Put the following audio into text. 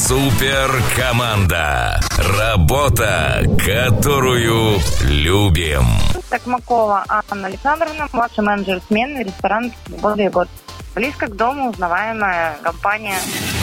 Суперкоманда. Работа, которую любим. Токмакова Анна Александровна, младший менеджер смены, ресторан «Свобода и год». Близко к дому, узнаваемая компания.